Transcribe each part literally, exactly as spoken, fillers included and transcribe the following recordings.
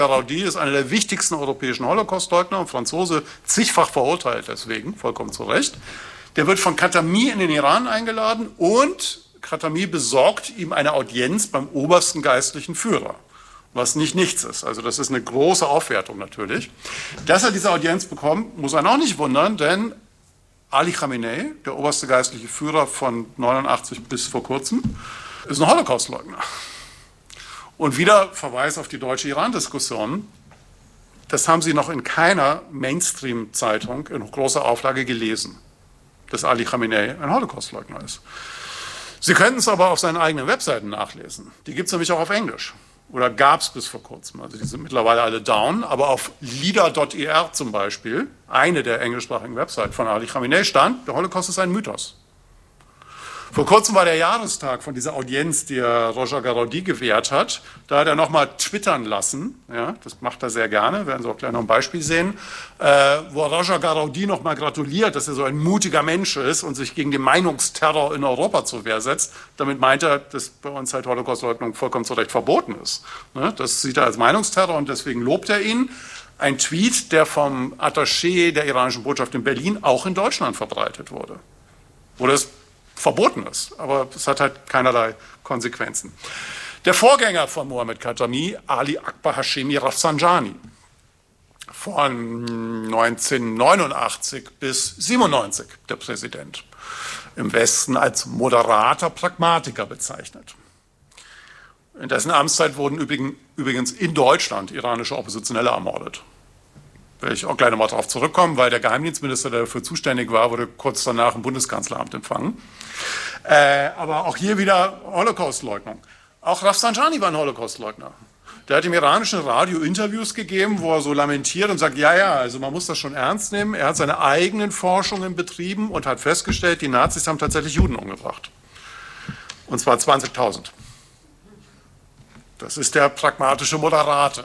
Garaudy ist einer der wichtigsten europäischen Holocaustleugner, Franzose, zigfach verurteilt deswegen, vollkommen zu Recht. Der wird von Khatami in den Iran eingeladen und Khatami besorgt ihm eine Audienz beim obersten geistlichen Führer, was nicht nichts ist. Also das ist eine große Aufwertung natürlich. Dass er diese Audienz bekommt, muss einen auch nicht wundern, denn Ali Khamenei, der oberste geistliche Führer von neunundachtzig bis vor kurzem, ist ein Holocaustleugner. Und wieder Verweis auf die deutsche Iran-Diskussion. Das haben Sie noch in keiner Mainstream-Zeitung in großer Auflage gelesen, dass Ali Khamenei ein Holocaustleugner ist. Sie könnten es aber auf seinen eigenen Webseiten nachlesen. Die gibt es nämlich auch auf Englisch. Oder gab es bis vor kurzem. Also die sind mittlerweile alle down. Aber auf leader punkt i r zum Beispiel, eine der englischsprachigen Webseiten von Ali Khamenei, stand, der Holocaust ist ein Mythos. Vor kurzem war der Jahrestag von dieser Audienz, die er Roger Garaudy gewährt hat. Da hat er nochmal twittern lassen, ja, das macht er sehr gerne, werden Sie auch gleich noch ein Beispiel sehen, äh, wo Roger Garaudy nochmal gratuliert, dass er so ein mutiger Mensch ist und sich gegen den Meinungsterror in Europa zur Wehr setzt. Damit meint er, dass bei uns halt Holocaustleugnung vollkommen zu Recht verboten ist. Ne? Das sieht er als Meinungsterror und deswegen lobt er ihn. Ein Tweet, der vom Attaché der iranischen Botschaft in Berlin auch in Deutschland verbreitet wurde. Wo das verboten ist, aber es hat halt keinerlei Konsequenzen. Der Vorgänger von Mohammed Khatami, Ali Akbar Hashemi Rafsanjani, von neunzehnhundertneunundachtzig bis siebenundneunzig der Präsident, im Westen als moderater Pragmatiker bezeichnet. In dessen Amtszeit wurden übrigens in Deutschland iranische Oppositionelle ermordet. Will ich auch gleich nochmal darauf zurückkommen, weil der Geheimdienstminister, der dafür zuständig war, wurde kurz danach im Bundeskanzleramt empfangen. Äh, aber auch hier wieder Holocaustleugnung. Auch Rafsanjani war ein Holocaustleugner. Der hat im iranischen Radio Interviews gegeben, wo er so lamentiert und sagt, ja, ja, also man muss das schon ernst nehmen. Er hat seine eigenen Forschungen betrieben und hat festgestellt, die Nazis haben tatsächlich Juden umgebracht. Und zwar zwanzigtausend. Das ist der pragmatische Moderate.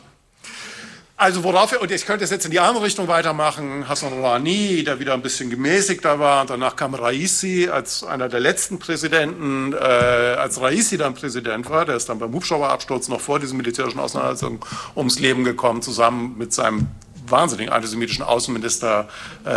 Also worauf er, und ich könnte es jetzt in die andere Richtung weitermachen, Hassan Rouhani, der wieder ein bisschen gemäßigter war, und danach kam Raisi als einer der letzten Präsidenten, äh, als Raisi dann Präsident war, der ist dann beim Hubschrauberabsturz noch vor diesen militärischen Auseinandersetzungen ums Leben gekommen, zusammen mit seinem wahnsinnigen antisemitischen Außenminister äh,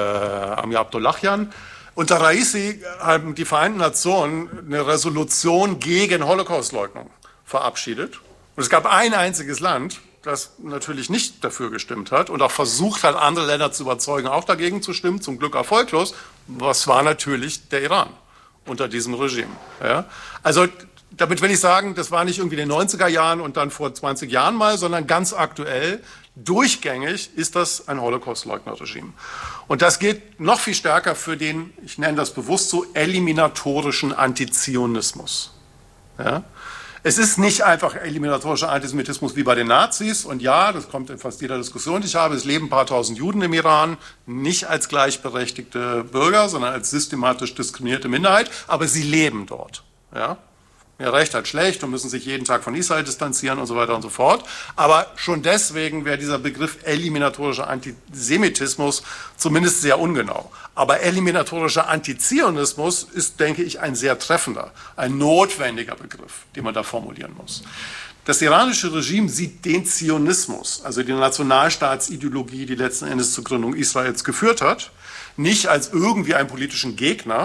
Amir Abdollahian. Unter Raisi haben die Vereinten Nationen eine Resolution gegen Holocaustleugnung verabschiedet. Und es gab ein einziges Land, das natürlich nicht dafür gestimmt hat und auch versucht hat, andere Länder zu überzeugen, auch dagegen zu stimmen, zum Glück erfolglos. Was war natürlich der Iran unter diesem Regime. Ja? Also damit will ich sagen, das war nicht irgendwie in den neunziger Jahren und dann vor zwanzig Jahren mal, sondern ganz aktuell, durchgängig ist das ein Holocaustleugner-Regime. Und das gilt noch viel stärker für den, ich nenne das bewusst so, eliminatorischen Antizionismus. Ja? Es ist nicht einfach eliminatorischer Antisemitismus wie bei den Nazis. Und ja, das kommt in fast jeder Diskussion, die ich habe. Es leben ein paar tausend Juden im Iran, nicht als gleichberechtigte Bürger, sondern als systematisch diskriminierte Minderheit. Aber sie leben dort. Ja? Mehr recht als schlecht und müssen sich jeden Tag von Israel distanzieren und so weiter und so fort. Aber schon deswegen wäre dieser Begriff eliminatorischer Antisemitismus zumindest sehr ungenau. Aber eliminatorischer Antizionismus ist, denke ich, ein sehr treffender, ein notwendiger Begriff, den man da formulieren muss. Das iranische Regime sieht den Zionismus, also die Nationalstaatsideologie, die letzten Endes zur Gründung Israels geführt hat, nicht als irgendwie einen politischen Gegner.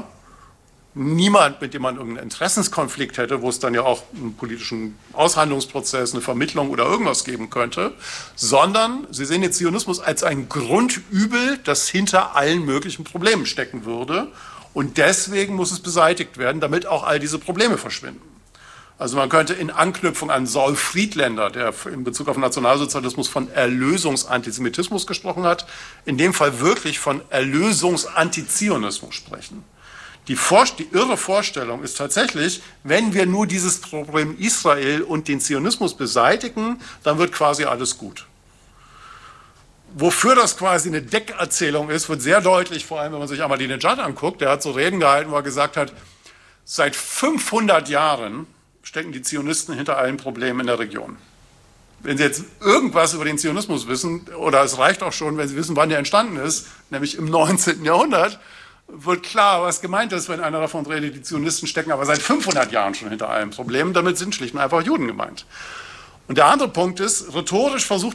Niemand, mit dem man irgendeinen Interessenskonflikt hätte, wo es dann ja auch einen politischen Aushandlungsprozess, eine Vermittlung oder irgendwas geben könnte, sondern sie sehen den Zionismus als ein Grundübel, das hinter allen möglichen Problemen stecken würde. Und deswegen muss es beseitigt werden, damit auch all diese Probleme verschwinden. Also man könnte in Anknüpfung an Saul Friedländer, der in Bezug auf Nationalsozialismus von Erlösungsantisemitismus gesprochen hat, in dem Fall wirklich von Erlösungsantizionismus sprechen. Die, Vor- die irre Vorstellung ist tatsächlich, wenn wir nur dieses Problem Israel und den Zionismus beseitigen, dann wird quasi alles gut. Wofür das quasi eine Deckerzählung ist, wird sehr deutlich, vor allem wenn man sich Ahmadinejad anguckt. Der hat so Reden gehalten, wo er gesagt hat, seit fünfhundert Jahren stecken die Zionisten hinter allen Problemen in der Region. Wenn Sie jetzt irgendwas über den Zionismus wissen, oder es reicht auch schon, wenn Sie wissen, wann der entstanden ist, nämlich im neunzehnten Jahrhundert, wird klar, was gemeint ist, wenn einer davon redet, die Zionisten stecken aber seit fünfhundert Jahren schon hinter allen Problemen. Damit sind schlicht und einfach Juden gemeint. Und der andere Punkt ist, rhetorisch versucht